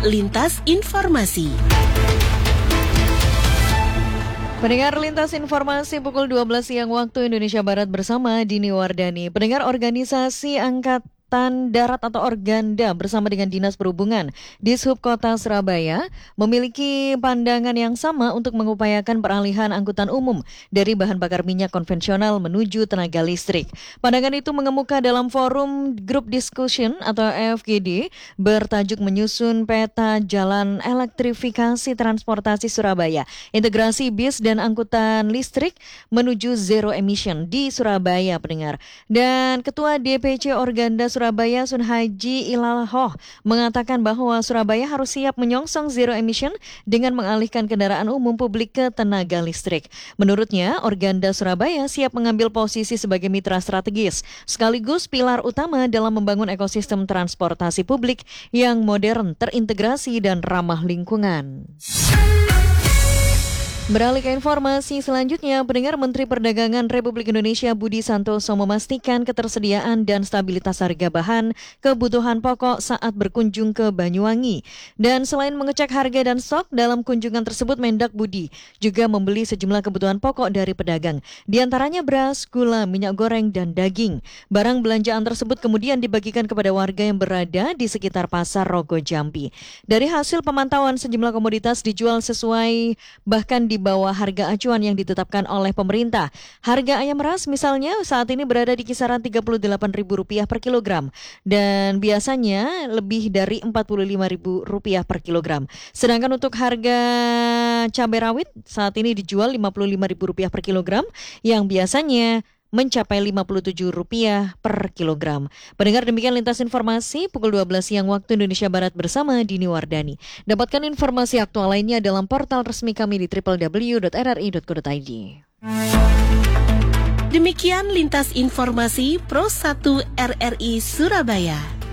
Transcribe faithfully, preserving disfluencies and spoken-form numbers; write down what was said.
Lintas Informasi. Pendengar Lintas Informasi pukul dua belas siang waktu Indonesia Barat bersama Dini Wardani. Pendengar Organisasi Angkatan Darat atau Organda bersama dengan Dinas Perhubungan Dishub Kota Surabaya memiliki pandangan yang sama untuk mengupayakan peralihan angkutan umum dari bahan bakar minyak konvensional menuju tenaga listrik. Pandangan itu mengemuka dalam forum Group Discussion atau F G D bertajuk menyusun peta jalan elektrifikasi transportasi Surabaya, integrasi bis dan angkutan listrik menuju zero emission di Surabaya, pendengar. Dan Ketua D P C Organda Surabaya Sunhaji Ilalhoh mengatakan bahwa Surabaya harus siap menyongsong zero emission dengan mengalihkan kendaraan umum publik ke tenaga listrik. Menurutnya, Organda Surabaya siap mengambil posisi sebagai mitra strategis sekaligus pilar utama dalam membangun ekosistem transportasi publik yang modern, terintegrasi dan ramah lingkungan. Beralih ke informasi selanjutnya, pendengar Menteri Perdagangan Republik Indonesia Budi Santoso memastikan ketersediaan dan stabilitas harga bahan kebutuhan pokok saat berkunjung ke Banyuwangi. Dan selain mengecek harga dan stok, dalam kunjungan tersebut Mendak Budi juga membeli sejumlah kebutuhan pokok dari pedagang, di antaranya beras, gula, minyak goreng, dan daging. Barang belanjaan tersebut kemudian dibagikan kepada warga yang berada di sekitar Pasar Rogo Jambi. Dari hasil pemantauan, sejumlah komoditas dijual sesuai bahkan di di bawah harga acuan yang ditetapkan oleh pemerintah. Harga ayam ras misalnya saat ini berada di kisaran tiga puluh delapan ribu rupiah per kilogram dan biasanya lebih dari empat puluh lima ribu rupiah per kilogram. Sedangkan untuk harga cabai rawit saat ini dijual lima puluh lima ribu rupiah per kilogram yang biasanya mencapai lima puluh tujuh rupiah per kilogram. Pendengar, demikian Lintas Informasi pukul dua belas siang waktu Indonesia Barat bersama Dini Wardani. Dapatkan informasi aktual lainnya dalam portal resmi kami di w w w titik r r i titik co titik i d. Demikian Lintas Informasi Pro satu R R I Surabaya.